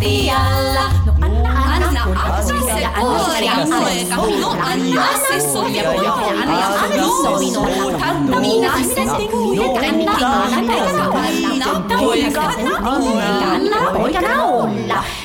lattialla. Anna se koira poika, no anna se soija poika, anna minä anna poika, anna poika, anna poika,